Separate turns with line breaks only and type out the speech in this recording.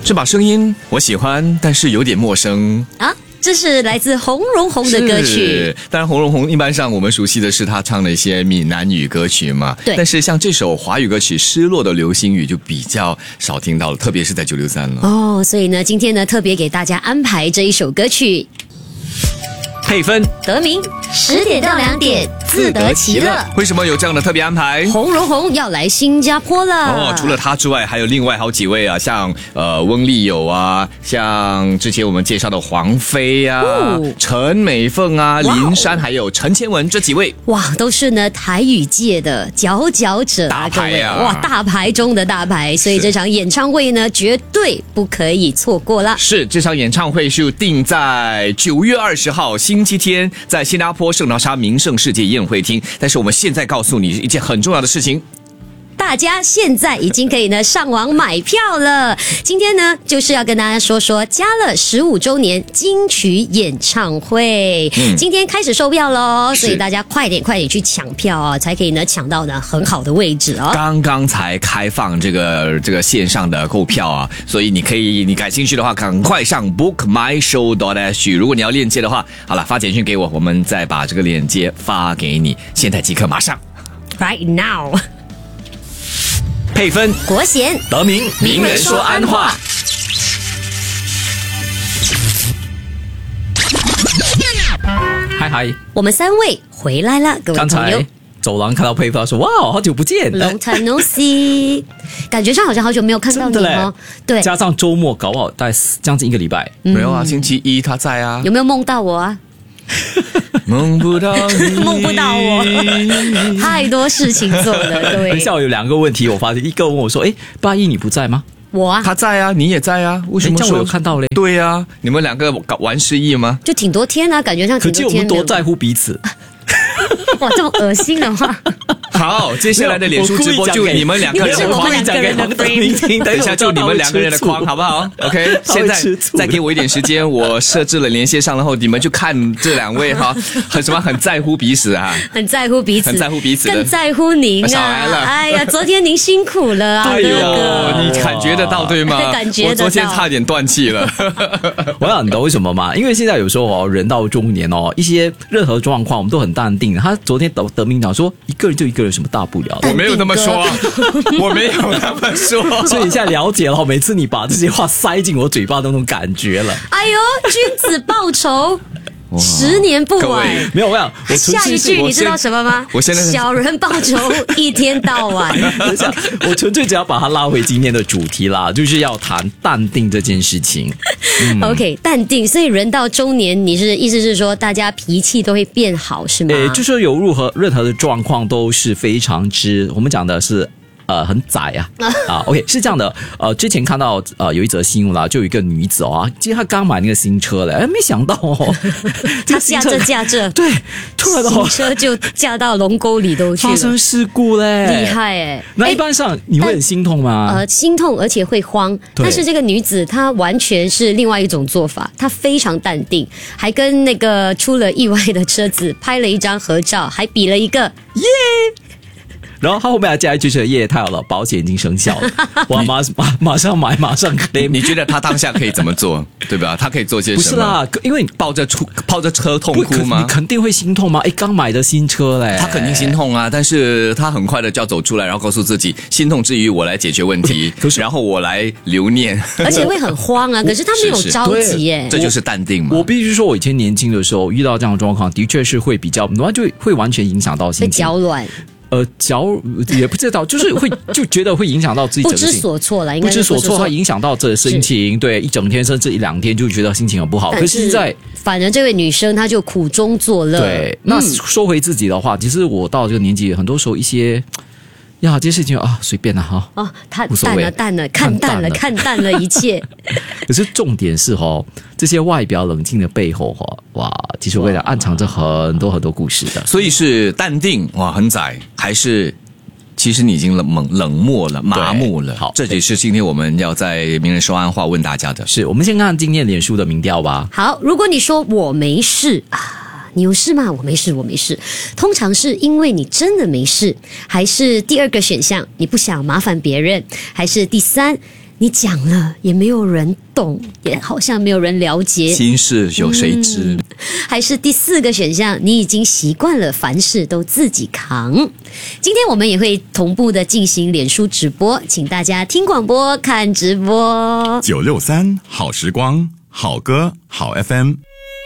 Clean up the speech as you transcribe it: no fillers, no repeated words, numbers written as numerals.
这把声音我喜欢，但是有点陌生
啊。这是来自洪荣宏的歌曲。
当然洪荣宏一般上我们熟悉的是他唱的一些闽南语歌曲嘛，
对。
但是像这首华语歌曲《失落的流星雨》就比较少听到了，特别是在963了。
哦，所以呢，今天呢特别给大家安排这一首歌曲。
配分
得名10点到2点，自得其乐。
为什么有这样的特别安排？
洪荣宏要来新加坡了。
哦，除了他之外，还有另外好几位啊，像翁立友啊，像之前我们介绍的黄飞啊、陈美凤啊、林珊，还有陈千文这几位。
哇，都是呢台语界的佼佼者
大牌啊！
哇，大牌中的大牌，所以这场演唱会呢绝对不可以错过啦。
是，这场演唱会是定在9月20号星期天，在新加坡圣淘沙名胜世界宴会厅。但是我们现在告诉你一件很重要的事情。
大家现在已经可以呢上网买票了。今天呢就是要跟大家说说嘉乐15周年金曲演唱会，今天开始售票咯，所以大家快点去抢票啊，才可以呢抢到呢很好的位置哦。
刚刚才开放这个线上的购票啊，所以你感兴趣的话，赶快上 bookmyshow.sg。如果你要链接的话，好了，发简讯给我，我们再把这个链接发给你，现在即刻马上
，right now。
配分
国贤
得名名人说安话。
嗨，
我们3位回来了，各位朋友。
刚才走廊看到配方说哇，好久不见
，Long time no see， 感觉上好像好久没有看到你哦。对，
加上周末搞不好大概将近1个礼拜。
没有啊，星期一他在啊。
有没有梦到我啊？
梦不到你，
梦不到我，太多事情做了，各位。
下午有2个问题，我发现一个问我说：“8一你不在吗？”
我啊，
他在啊，你也在啊，为什么说
我有看到嘞？
对啊，你们2个玩失忆吗？
就挺多天啊，感觉上挺多天。
可见我们多在乎彼此。
哇，这么恶心的话。
好，接下来的脸书直播就你们2个人的框，
讲给黄德明听，
等一下就你们2个人的框，好不好 ？OK， 现在再给我一点时间，我设置了连线上，然后你们就看这2位哈，很在乎彼此啊，
很在乎彼此，
很在乎彼此，
更在乎您啊！
少来了，
哎呀，昨天您辛苦了啊，
哎呦，你感觉得到对吗？
感觉得到，
我昨天差点断气了。
我想你懂为什么吗？因为现在有时候人到中年一些任何状况我们都很淡定。他昨天得名讲说，一个人就一个人，什么大不了的。
我没有那么说，我没有那么说。
所以你现在了解了，每次你把这些话塞进我嘴巴的那种感觉了。
哎呦，君子报仇，10年不晚。
没有，我
下一句你知道什么吗？
我现在
小人报仇一天到晚。
我纯粹只要把它拉回今天的主题啦，就是要谈淡定这件事情。
OK， 淡定。所以人到中年，你是意思是说大家脾气都会变好是吗？
就说有任何的状况都是非常之，我们讲的是。很窄OK， 是这样的，之前看到有一则新闻啦，就有一个女子其实她刚买那个新车了，没想到
她驾着，
对，突然
新车就驾到龙沟里都去了，
发生事故嘞，
厉害哎！
那一般上你会很心痛吗？
心痛，而且会慌。但是这个女子她完全是另外一种做法，她非常淡定，还跟那个出了意外的车子拍了一张合照，还比了一个耶。
然后他后面还加一句是耶，太好了，保险已经生效了，哇，马上买，马上 claim。
你觉得他当下可以怎么做，对吧？他可以做些什么？
不是啦，因为
抱着车痛哭吗？
你肯定会心痛吗？刚买的新车嘞，
他肯定心痛啊，但是他很快的就要走出来，然后告诉自己，心痛之余我来解决问题，然后我来留念，
而且会很慌啊。可是他没有着急耶，
这就是淡定嘛。
我必须说，我以前年轻的时候遇到这样的状况，的确是会比较，就会完全影响到心情，
会脚软。
也不知道，就觉得会影响到自己整个心情，
不知所措了，应该
不知所措，它影响到这心情，对，一整天甚至1-2天就觉得心情很不好。可是
反正这位女生她就苦中作乐。
对，那说回自己的话，其实我到这个年纪，很多时候一些。这些事情随便了哈。
看淡了一切。
可是重点是这些外表冷静的背后哇，其实我跟你讲，暗藏着很多很多故事的。
所以是淡定哇，很窄，还是其实你已经冷漠了、麻木了？好，这也是今天我们要在名人说安话问大家的。
是我们先看今天脸书的民调吧。
好，如果你说我没事你有事吗？我没事。通常是因为你真的没事，还是第2个选项你不想麻烦别人，还是第3 你讲了也没有人懂，也好像没有人了解。
心事有谁知？
还是第4个选项，你已经习惯了凡事都自己扛。今天我们也会同步的进行脸书直播，请大家听广播看直播。
963好时光，好歌好 FM。